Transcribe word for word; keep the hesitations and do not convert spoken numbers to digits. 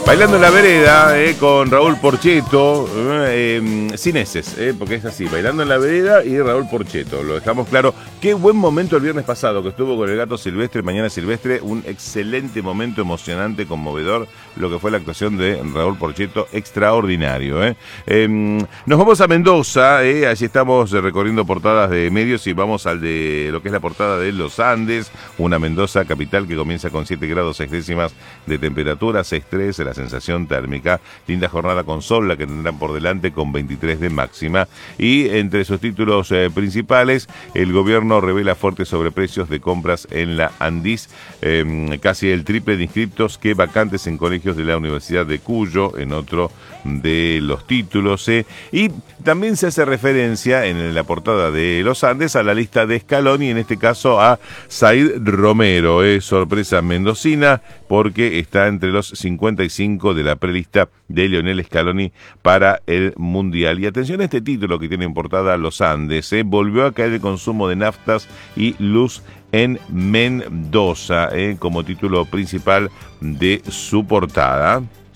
Bailando en la vereda, eh, con Raúl Porcheto, eh, eh, sin eses, eh, porque es así, Bailando en la vereda y Raúl Porcheto, lo dejamos claro. Qué buen momento el viernes pasado, que estuvo con el Gato Silvestre, Mañana Silvestre, un excelente momento, emocionante, conmovedor, lo que fue la actuación de Raúl Porcheto, extraordinario. Eh. Eh, nos vamos a Mendoza, eh, allí estamos recorriendo portadas de medios y vamos al de lo que es la portada de Los Andes, una Mendoza capital que comienza con siete grados seis décimas de temperatura, seis tres la sensación térmica, linda jornada con sol la que tendrán por delante con veintitrés de máxima, y entre sus títulos eh, principales, el gobierno revela fuertes sobreprecios de compras en la Andis, eh, casi el triple de inscriptos que vacantes en colegios de la Universidad de Cuyo, en otro de los títulos, eh, y también se hace referencia en la portada de Los Andes a la lista de Scaloni, en este caso a Said Romero, eh, sorpresa mendocina porque está entre los cincuenta y cinco de la prelista de Lionel Scaloni para el Mundial. Y atención a este título que tiene en portada Los Andes, eh, volvió a caer el consumo de naftas y luz en Mendoza, eh, como título principal de su portada.